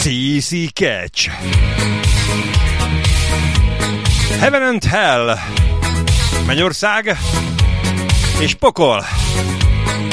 CC Catch. Heaven and Hell. Mennyország és pokol.